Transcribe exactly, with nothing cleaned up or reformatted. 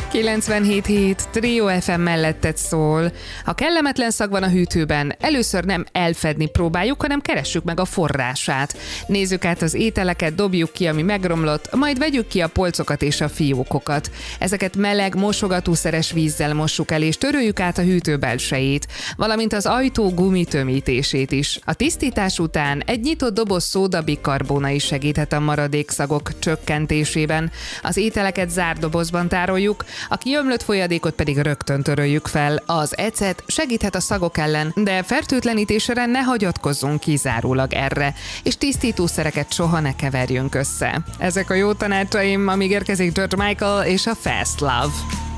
kilencvenhét hét Trio ef em melletted szól. Ha kellemetlen szag van a hűtőben, először nem elfedni próbáljuk, hanem keressük meg a forrását. Nézzük át az ételeket, dobjuk ki, ami megromlott, majd vegyük ki a polcokat és a fiókokat. Ezeket meleg, mosogatószeres vízzel mossuk el, és töröljük át a hűtő belsejét, valamint az ajtó gumitömítését is. A tisztítás után egy nyitott doboz szódabikarbóna is segíthet a maradékszagok csökkentésében. Az ételeket zárt dobozban tároljuk, a kiömlött folyadékot pedig rögtön töröljük fel. Az ecet segíthet a szagok ellen, de fertőtlenítésre ne hagyatkozzunk kizárólag erre, és tisztítószereket soha ne keverjünk össze. Ezek a jó tanácsaim, amíg érkezik George Michael és a Fast Love.